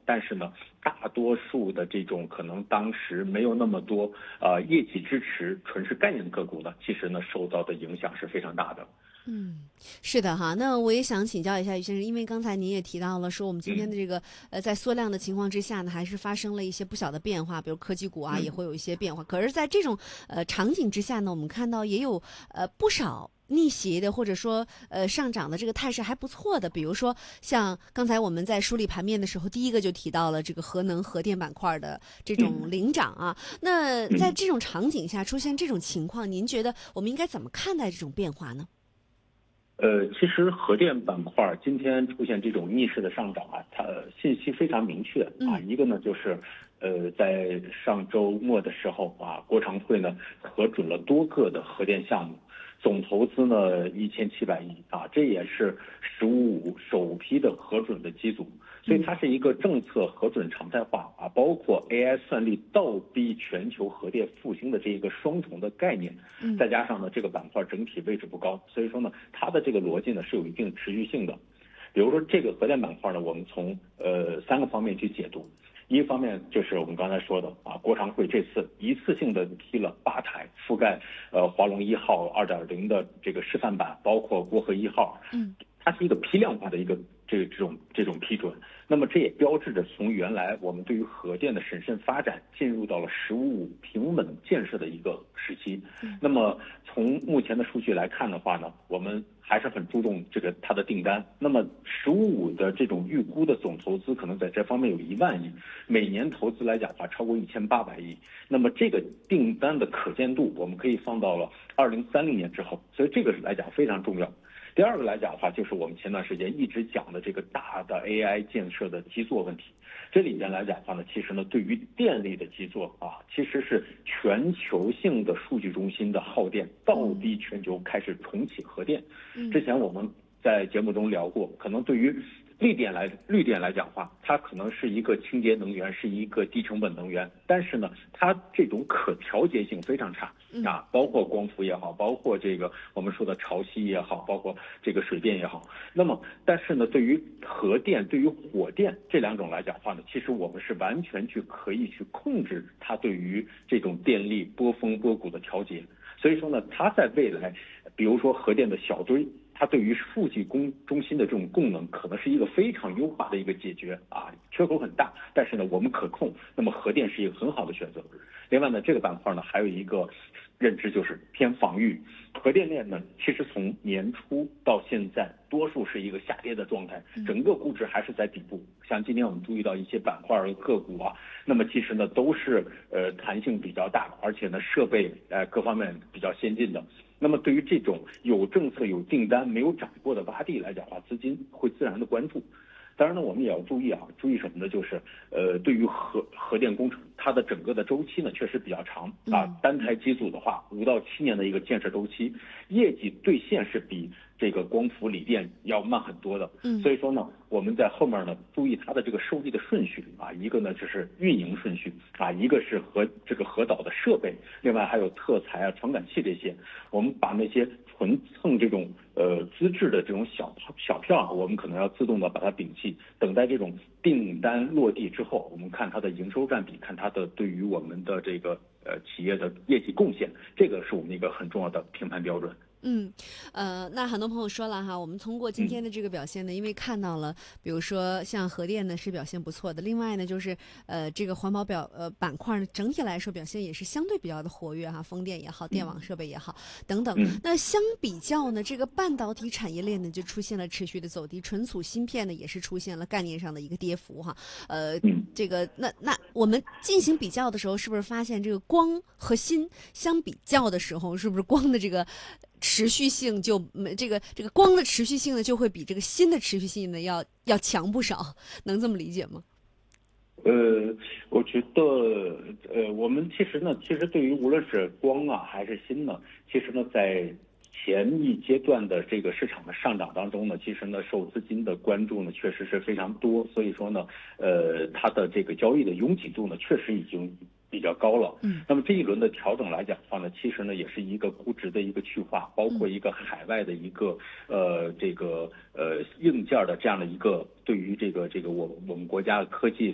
但是呢，大多数的这种可能当时没有那么多业绩支持、纯是概念个股呢，其实呢受到的影响是非常大的。 是的哈，那我也想请教一下于先生，因为刚才您也提到了说，我们今天的这个在缩量的情况之下呢，还是发生了一些不小的变化，比如科技股啊也会有一些变化。可是，在这种场景之下呢，我们看到也有不少逆袭的，或者说上涨的这个态势还不错的，比如说像刚才我们在梳理盘面的时候，第一个就提到了这个核能核电板块的这种领涨啊。那在这种场景下出现这种情况，您觉得我们应该怎么看待这种变化呢？ 其实核电板块今天出现这种逆势的上涨啊，它信息非常明确啊。一个呢就是，在上周末的时候啊，国常会呢核准了多个的核电项目，总投资呢1700亿啊，这也是“15+5”首批的核准的机组。所以它是一个政策核准常态化啊，包括 AI 算力倒逼全球核电复兴的这一个双重的概念，再加上呢这个板块整体位置不高，所以说呢它的这个逻辑呢是有一定持续性的。比如说这个核电板块呢，我们从3个方面去解读。一方面就是我们刚才说的啊，国常会这次一次性的批了8台，覆盖华龙1号2.0的这个示范版，包括国核1号，它是一个批量化的一个这种批准。那么这也标志着从原来我们对于核电的审慎发展，进入到了“15+5”平稳建设的一个时期。那么从目前的数据来看的话呢，我们还是很注重这个它的订单。那么“15+5”的这种预估的总投资可能在这方面有1万亿，每年投资来讲的话超过1800亿。那么这个订单的可见度，我们可以放到了2030年之后，所以这个来讲非常重要。第二个来讲的话，就是我们前段时间一直讲的这个大的 AI 建设的基座问题。这里边来讲的话呢，其实呢，对于电力的基座啊，其实是全球性的数据中心的耗电倒逼全球开始重启核电。之前我们在节目中聊过，可能对于绿电来讲的话，它可能是一个清洁能源，是一个低成本能源，但是呢，它这种可调节性非常差啊，包括光伏也好，包括这个我们说的潮汐也好，包括这个水电也好。那么，但是呢，对于核电、对于火电这2种来讲的话呢，其实我们是完全可以去控制它对于这种电力波峰波谷的调节。所以说呢，它在未来，比如说核电的小堆，它对于数据中心的这种功能可能是一个非常优化的一个解决啊，缺口很大，但是呢我们可控，那么核电是一个很好的选择。另外呢，这个板块呢还有一个认知就是偏防御，核电链呢其实从年初到现在多数是一个下跌的状态，整个估值还是在底部。像今天我们注意到一些板块个股啊，那么其实呢都是弹性比较大，而且呢设备各方面比较先进的。那么对于这种有政策有订单没有涨过的洼地来讲的话，资金会自然的关注。当然呢，我们也要注意什么呢？就是对于核电工程，它的整个的周期呢确实比较长啊。单台机组的话，5到7年的一个建设周期，业绩兑现是比这个光伏锂电要慢很多的。所以说呢，我们在后面呢注意它的这个受益的顺序啊，一个呢就是运营顺序啊，一个是这个核导的设备，另外还有特材啊、传感器这些，我们把那些纯蹭这种资质的这种小票啊，我们可能要自动的把它摒弃，等待这种订单落地之后，我们看它的营收占比，看它的对于我们的这个企业的业绩贡献，这个是我们一个很重要的评判标准。 那很多朋友说了哈，我们通过今天的这个表现呢，因为看到了，比如说像核电呢是表现不错的，另外呢就是这个环保板块呢整体来说表现也是相对比较的活跃哈，风电也好，电网设备也好等等。那相比较呢，这个半导体产业链呢就出现了持续的走低，存储芯片呢也是出现了概念上的一个跌幅哈。这个那我们进行比较的时候，是不是发现这个光和锌相比较的时候，是不是光的这个持续性就这个光的持续性呢，就会比这个锌的持续性呢要强不少，能这么理解吗？ 我觉得我们其实对于无论是光啊还是锌呢，其实呢在前一阶段的这个市场的上涨当中呢，其实呢受资金的关注呢确实是非常多，所以说呢它的这个交易的拥挤度呢确实已经比较高了。那么这一轮的调整来讲的话呢，其实呢也是一个估值的一个去化，包括一个海外的一个硬件的这样的一个对于这个我们国家的科技